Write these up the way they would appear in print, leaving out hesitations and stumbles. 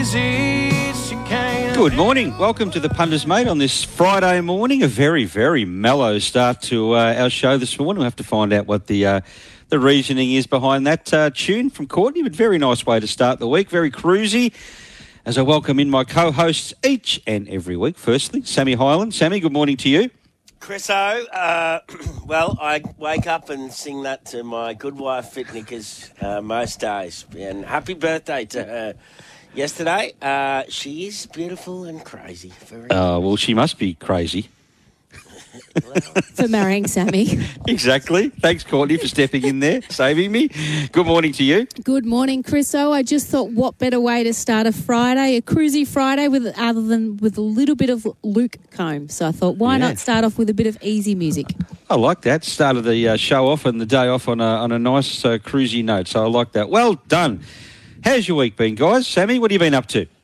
easy. She can't. Good morning. Welcome to the Punters, mate, on this Friday morning. A very, very mellow start to our show this morning. We'll have to find out what the reasoning is behind that tune from Courtney, but very nice way to start the week. Very cruisy. As I welcome in my co-hosts each and every week. Firstly, Sammy Hyland. Sammy, good morning to you. Chriso, well, I wake up and sing that to my good wife, Fit Knickers, most days. And happy birthday to her yesterday. She is beautiful and crazy. Well, she must be crazy. For marrying Sammy. Exactly. Thanks, Courtney, for stepping in there, saving me. Good morning to you. Good morning, Chriso. I just thought, what better way to start a Friday, a cruisy Friday, with a little bit of Luke Combs. So I thought, why not start off with a bit of easy music? I like that. Started the show off and the day off on a nice cruisy note. So I like that. Well done. How's your week been, guys? Sammy, what have you been up to?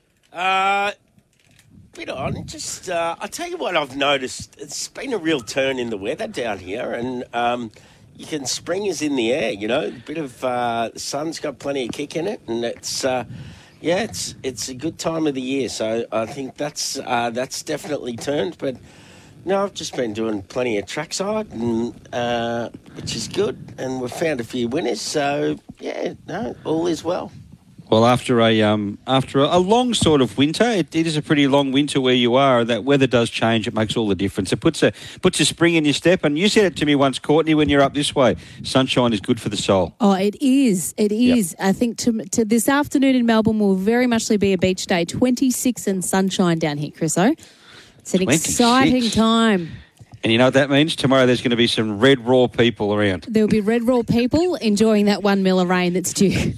Bit on. Just, I'll tell you what I've noticed. It's been a real turn in the weather down here, and spring is in the air. You know, a bit of the sun's got plenty of kick in it, and it's a good time of the year. So I think that's definitely turned. But no, I've just been doing plenty of trackside, and which is good, and we've found a few winners. So all is well. Well, after a long sort of winter, it is a pretty long winter where you are. That weather does change. It makes all the difference. It puts a spring in your step. And you said it to me once, Courtney, when you're up this way. Sunshine is good for the soul. Oh, it is. It is. Yep. I think to this afternoon in Melbourne will very much be a beach day. 26 and sunshine down here, Chriso. It's an 26. Exciting time. And you know what that means? Tomorrow there's going to be some red raw people around. There'll be red raw people enjoying that 1 mil of rain that's due.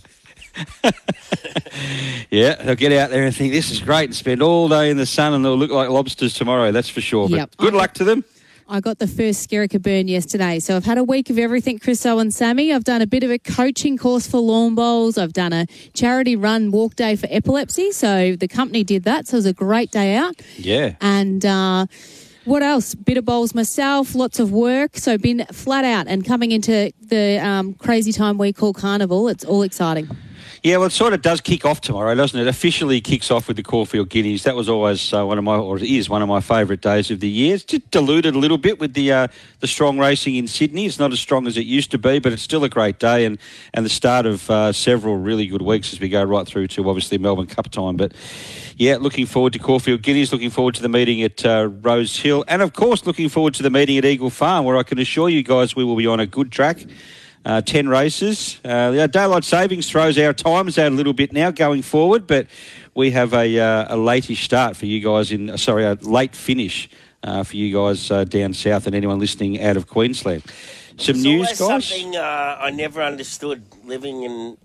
Yeah, they'll get out there and think this is great and spend all day in the sun, and they'll look like lobsters tomorrow, that's for sure. But yep. Good luck to them. I got the first Skerricker burn yesterday, so I've had a week of everything, Chriso and Sammy. I've done a bit of a coaching course for lawn bowls. I've done a charity run walk day for epilepsy, so the company did that, so it was a great day out. Yeah. And what else? Bit of bowls myself, lots of work, so been flat out and coming into the crazy time we call Carnival. It's all exciting. Yeah, well, it sort of does kick off tomorrow, doesn't it? Officially kicks off with the Caulfield Guineas. That was always one of my favourite days of the year. It's just diluted a little bit with the strong racing in Sydney. It's not as strong as it used to be, but it's still a great day and the start of several really good weeks as we go right through to obviously Melbourne Cup time. But yeah, looking forward to Caulfield Guineas, looking forward to the meeting at Rose Hill, and of course looking forward to the meeting at Eagle Farm, where I can assure you guys we will be on a good track. 10 races. Daylight savings throws our times out a little bit now going forward, but we have a late-ish start for you guys a late finish for you guys down south and anyone listening out of Queensland. Some news, guys? Something I never understood living